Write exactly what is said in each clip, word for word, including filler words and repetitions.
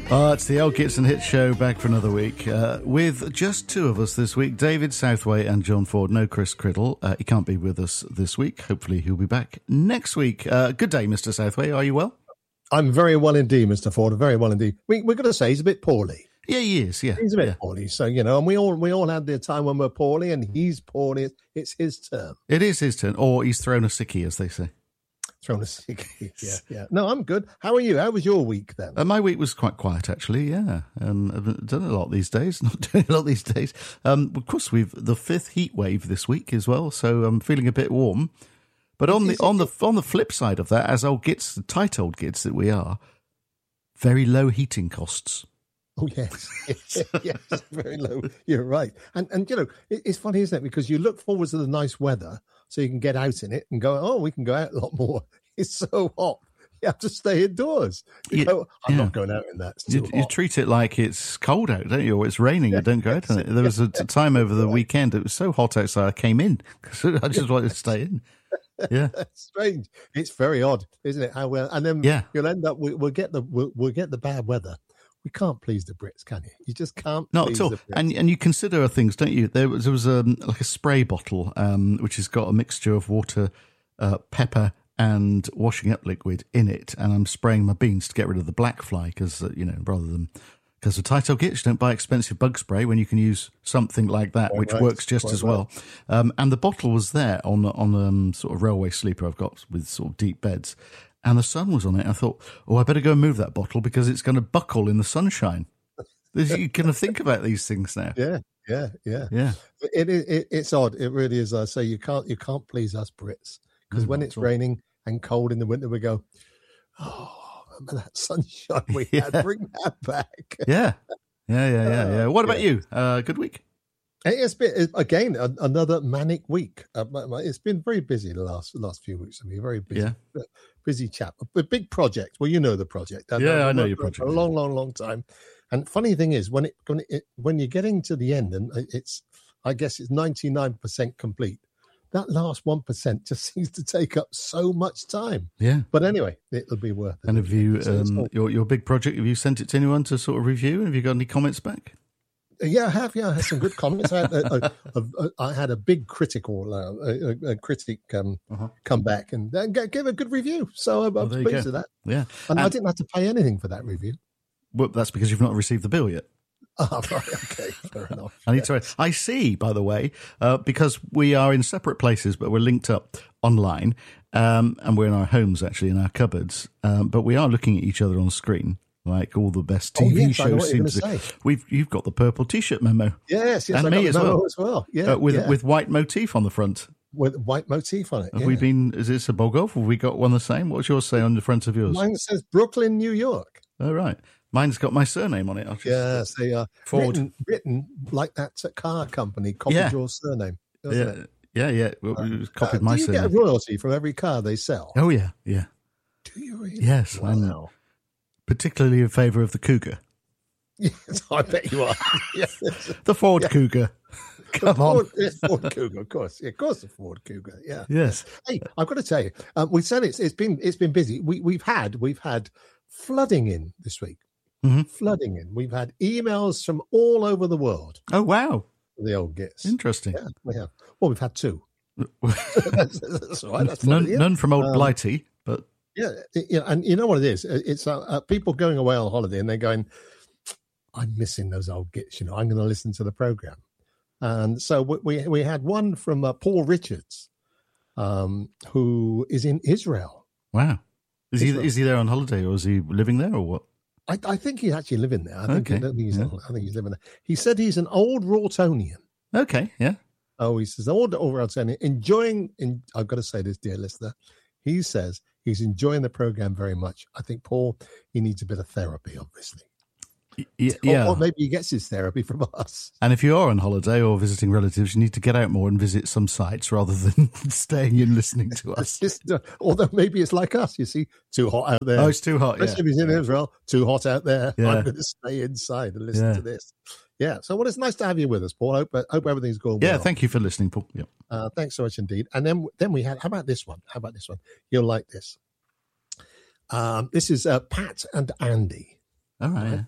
Oh, it's the Old Gits and Hits show back for another week uh, with just two of us this week, David Southway and John Ford. No Chris Criddle. Uh, he can't be with us this week. Hopefully he'll be back next week. Uh, good day, Mister Southway. Are you well? I'm very well indeed, Mister Ford. Very well indeed. We, we're going to say he's a bit poorly. Yeah, he is. Yeah, he's a bit yeah. poorly. So, you know, and we all we all had the time when we're poorly, and he's poorly. It's his turn. It is his turn, or he's thrown a sickie, as they say. Thrown a sickie. Yeah, yeah. No, I'm good. How are you? How was your week then? Uh, my week was quite quiet, actually. Yeah, um, I've done a lot these days. Not doing a lot these days. Um, of course, we've the fifth heat wave this week as well, so I'm feeling a bit warm. But on the on the on the flip side of that, as old gits, the tight old gits that we are, very low heating costs. Oh, yes. Yes, very low. You're right. And, and you know, it, it's funny, isn't it? Because you look forward to the nice weather so you can get out in it and go, oh, we can go out a lot more. It's so hot. You have to stay indoors. You You- go, I'm yeah. not going out in that. It's too You, you hot. treat it like it's cold out, don't you? Or it's raining, you don't go out in it. There was a t- time over the weekend, it was so hot outside, I came in because I just wanted to stay in. Yeah. It's strange. It's very odd, isn't it? How well, and then Yeah. you'll end up. We, we'll get the we'll, we'll get the bad weather. We can't please the Brits, can you? You just can't. Not please at all. the Brits. And and you consider things, don't you? There was there was um, like a spray bottle, um, which has got a mixture of water, uh, pepper, and washing up liquid in it, and I'm spraying my beans to get rid of the black fly because uh, you know rather than because the tight old gits, you don't buy expensive bug spray when you can use something like that, Quite which right, works just quite as right. well. Um, and the bottle was there on on um, sort of railway sleeper I've got with sort of deep beds, and the sun was on it. I thought, oh, I better go and move that bottle because it's going to buckle in the sunshine. You kind of think about these things now. Yeah, yeah, yeah. Yeah. It, it, it it's odd. It really is. I say you can't you can't please us Brits because No, when not it's at all. raining and cold in the winter, we go, oh, remember that sunshine we Yeah. had? Bring that back. Yeah. Yeah, yeah, yeah, yeah. What about Yeah. you? Uh, good week? It's been it- again a, another manic week. Uh, my- my- it's been very busy the last the last few weeks. I mean, very busy, Yeah. busy chap. A big project. Well, you know the project. I've- Yeah, I've I know worked your for it for project. a long, long, long time. And funny thing is, when it when it when you're getting to the end, and it's, I guess it's ninety-nine percent complete. That last one percent just seems to take up so much time. Yeah. But anyway, it'll be worth it. And have you, So it's um, all- your your big project, have you sent it to anyone to sort of review? Have you got any comments back? Yeah, I have. Yeah, I had some good comments. I had a, a, a, a, I had a big critical, uh, a, a- a critic um, Uh-huh. come back and, and g- give a good review. So I'm, I'm there you pleased go. with that. Yeah. And, I And- didn't have to pay anything for that review. Well, that's because you've not received the bill yet. Oh, right. Okay. Fair enough. I need to. I see, by the way, uh, because we are in separate places, but we're linked up online, um, and we're in our homes, actually, in our cupboards. Um, but we are looking at each other on screen, like all the best Oh, T V yes, I know shows what seem you're to do. gonna say. We've you've got the purple T-shirt memo, Yes, yes. And I me got the as memo well. as well. Yeah. uh, with yeah. with white motif on the front. with white motif on it. Have yeah. we been? Is this a Bogov? Have we got one the same? What's yours say on the front of yours? Mine says Brooklyn, New York. Oh, right. Mine's got my surname on it. I'll just, Yes, they are Ford. written, written like that car company copied Yeah. your surname. doesn't it? Yeah, yeah, yeah. Well, we just copied Uh, my do you surname. get a royalty from every car they sell? Oh, yeah, yeah. Do you really? Yes, I'm Wow. particularly in favour of the Cougar. Yes, I bet you are. Yes. The Ford Cougar. Come on. Ford, yes, Ford Cougar, of course. Yeah, of course, the Ford Cougar. Yeah. Yes. Hey, I've got to tell you, um, we said it's it's been it's been busy. We we've had we've had flooding in this week. Mhm. Flooding in. We've had emails from all over the world. Oh, wow. The old gits. Interesting. Yeah, we have. Well, we've had two. that's, that's all right. That's none, flooding in. none from old Um, Blighty, but Yeah, it- yeah, and you know what it is? It's uh, uh, people going away on holiday and they're going, "I'm missing those old gits." You know, I'm going to listen to the program. And so we we, we had one from uh, Paul Richards, um, who is in Israel. wow. Is he Israel. is he there on holiday or is he living there or what? I, I think he's actually living there. I think, Okay, I, don't think he's, yeah. I think he's living there. He said he's an old Rawtonian. Okay, yeah. Oh, he says old old Rawtonian, enjoying. In, I've got to say this, dear listener. He says he's enjoying the program very much. I think Paul, he needs a bit of therapy, obviously. Y- y- Or- yeah. Or, maybe he gets his therapy from us. And if you are on holiday or visiting relatives, you need to get out more and visit some sites rather than staying in listening to us. It's just, uh, although maybe it's like us, you see, too hot out there. Oh, it's too hot. Yeah. Especially if he's in Israel, too hot out there. Yeah. I'm going to stay inside and listen Yeah. to this. Yeah. So, well, it's nice to have you with us, Paul. Hope hope everything's going well. Yeah, thank you for listening, Paul. Yeah. Uh, thanks so much indeed. And then then we had, how about this one? How about this one? You'll like this. Um, this is uh, Pat and Andy. All right. Yeah.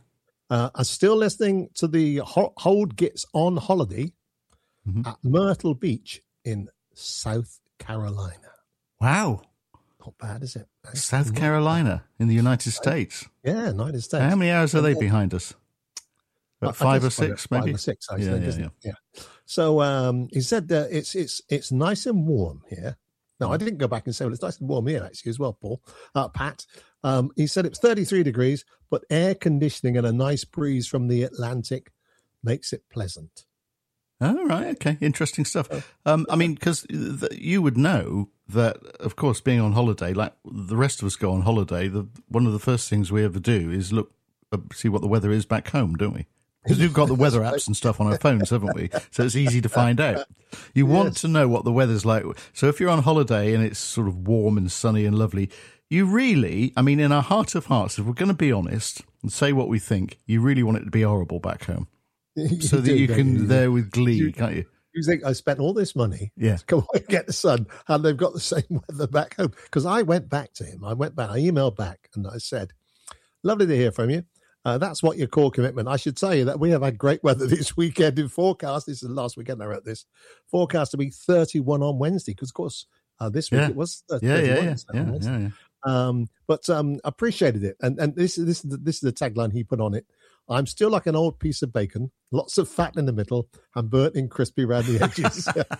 Uh, I'm still listening to the Ho- Hold Gits on holiday mm-hmm. at Myrtle Beach in South Carolina. Wow. Not bad, is it? South Carolina in the United States. Yeah, United States. How many hours are they behind us? About five or six, maybe? Five or six, I yeah, think, yeah, isn't yeah. it? Yeah. So um, he said that it's it's it's nice and warm here. No, I didn't go back and say, well, it's nice and warm here, actually, as well, Paul. Uh, Pat, um, he said it's thirty-three degrees, but air conditioning and a nice breeze from the Atlantic makes it pleasant. Oh, right. Okay. Interesting stuff. Um, I mean, because th- you would know that, of course, being on holiday, like the rest of us go on holiday, the one of the first things we ever do is look, uh, see what the weather is back home, don't we? Because we've got the weather apps and stuff on our phones, haven't we? So it's easy to find out. You want yes. to know what the weather's like. So if you're on holiday and it's sort of warm and sunny and lovely, you really, I mean, in our heart of hearts, if we're going to be honest and say what we think, you really want it to be horrible back home. So that do, you can you? there with glee, you, can't you? You think I spent all this money yeah. to come and get the sun, and they've got the same weather back home? Because I went back to him. I went back. I emailed back and I said, lovely to hear from you. Uh, that's what your core commitment. I should tell you that we have had great weather this weekend in forecast. This is the last weekend I wrote this. Forecast to be thirty-one on Wednesday, because, of course, uh, this week yeah. it was uh, yeah, yeah, yeah, yeah, yeah, yeah. Um, but um, appreciated it. And and this, this, is the, this is the tagline he put on it. I'm still like an old piece of bacon, lots of fat in the middle and burnt and crispy around the edges.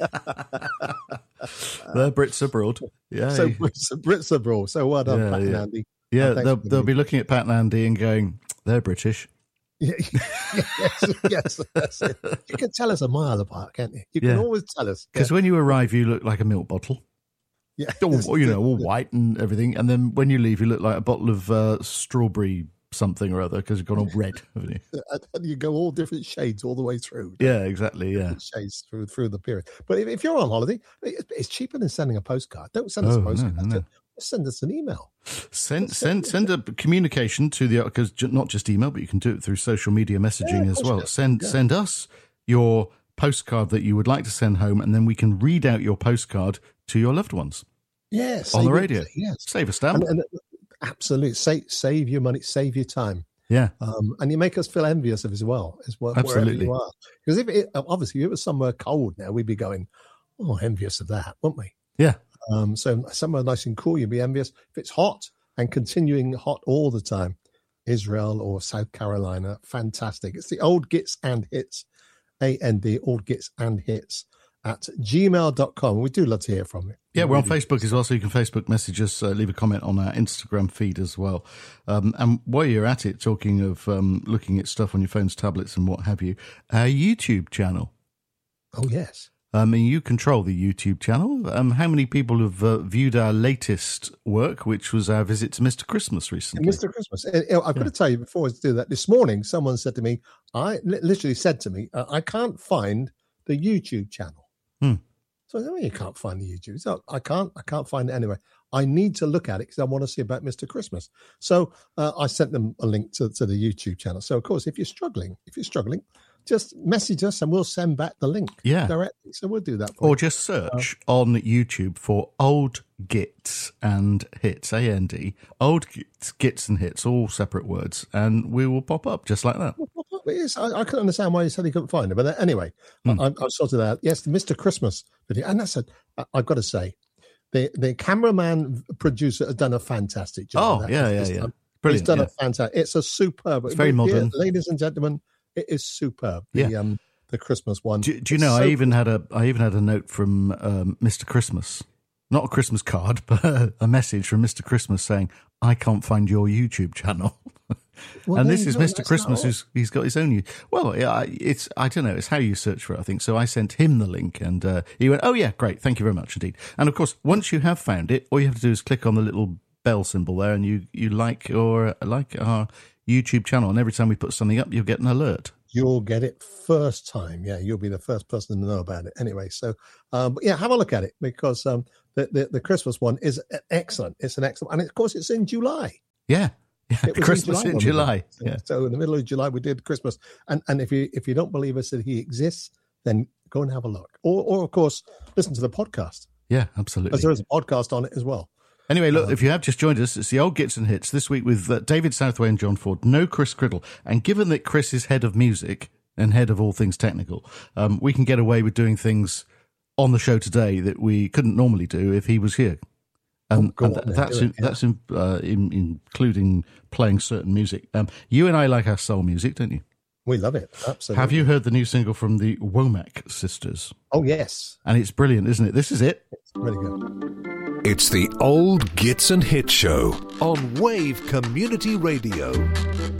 The Brits abroad. Yeah. So Brits, Brits abroad. So well done, yeah, Pat yeah. and Andy. Yeah, they'll, they'll be looking at Pat and Andy and going, they're British. Yeah, yes, yes. That's it. You can tell us a mile apart, can't you? You can yeah. always tell us. Because yeah. when you arrive, you look like a milk bottle. Yeah. All, you know, all white and everything. And then when you leave, you look like a bottle of uh, strawberry something or other, because you've gone all red, haven't you? And you go all different shades all the way through. Yeah, exactly, yeah. Shades through through the period. But if, if you're on holiday, it's cheaper than sending a postcard. Don't send us oh, a postcard. No, no. Send us an email. Send send send a communication to the, because not just email, but you can do it through social media messaging yeah, as well. Send yeah. send us your postcard that you would like to send home, and then we can read out your postcard to your loved ones. Yes, on the radio. It, yes, save a stamp. And, and, absolutely, save save your money, save your time. Yeah, um, and you make us feel envious of as well as well. Absolutely, you are. Because if it, obviously if it was somewhere cold now, we'd be going, oh, envious of that, wouldn't we? Yeah. Um, so somewhere nice and cool, you'd be envious. If it's hot and continuing hot all the time, Israel or South Carolina, fantastic. It's the Old Gits and Hits, A N D, Old Gits and Hits at gmail dot com. We do love to hear from you. Yeah, we're on Facebook as well, so you can Facebook message us, uh, leave a comment on our Instagram feed as well. Um, and while you're at it, talking of um, looking at stuff on your phones, tablets and what have you, our YouTube channel. Oh, yes. Um, and you control the YouTube channel. Um, how many people have uh, viewed our latest work, which was our visit to Mister Christmas recently? Mister Christmas. I've got yeah. to tell you, before I do that, this morning someone said to me, I literally said to me, I can't find the YouTube channel. Hmm. So I said, well, you can't find the YouTube. So I can't, I can't find it anyway. I need to look at it because I want to see about Mister Christmas. So uh, I sent them a link to, to the YouTube channel. So of course, if you're struggling, if you're struggling, just message us and we'll send back the link yeah. directly. So we'll do that for Or you. just search uh, on YouTube for Old Gits and Hits, A N D, Old Gits, Gits and Hits, all separate words, and we will pop up just like that. It is. I, I couldn't understand why you said he couldn't find it. But anyway, mm. I, I sorted that out. Yes, the Mister Christmas video. And that's a, I've got to say, the, the cameraman producer has done a fantastic job. Oh, yeah, yeah, yeah. Done, Brilliant. He's done yeah. a fantastic, it's a superb. It's very modern. Yeah, ladies and gentlemen, it is superb. The, yeah. um, the Christmas one. Do, do you know, so I even had a, I even had a note from um, Mister Christmas. Not a Christmas card, but a message from Mister Christmas saying, I can't find your YouTube channel. Well, and this is Mister Christmas, who's he's got his own. Well, yeah, it's I don't know. It's how you search for it, I think. So I sent him the link, and uh, he went, "Oh yeah, great, thank you very much indeed." And of course, once you have found it, all you have to do is click on the little bell symbol there, and you you like or like our YouTube channel, and every time we put something up, you'll get an alert. You'll get it first time. Yeah, you'll be the first person to know about it. Anyway, so um, but yeah, have a look at it because um, the, the the Christmas one is excellent. It's an excellent, and of course, it's in July. Yeah. Yeah, Christmas in July. In July. So, yeah. So in the middle of July, we did Christmas. And and if you if you don't believe us that he exists, then go and have a look. Or, or of course, listen to the podcast. Yeah, absolutely. Because there is a podcast on it as well. Anyway, look, um, if you have just joined us, it's the Old Gits and Hits this week with uh, David Southway and John Ford. No Chris Criddle. And given that Chris is head of music and head of all things technical, um, we can get away with doing things on the show today that we couldn't normally do if he was here. Um, oh, and th- on, that's it, in, yeah. that's in, uh, in, including playing certain music. Um, you and I like our soul music, don't you? We love it. Absolutely. Have you heard the new single from the Womack sisters? Oh, yes. And it's brilliant, isn't it? This is it. It's really good. It's the Old Gits and Hits Show on Wave Community Radio.